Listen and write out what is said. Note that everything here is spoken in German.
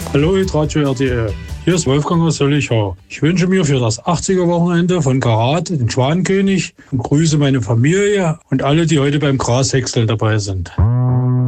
Hallo Radio RTL, hier ist Wolfgang aus Höllichau. Ich wünsche mir für das 80er-Wochenende von Karat den Schwanenkönig und grüße meine Familie und alle, die heute beim Grashäckseln dabei sind.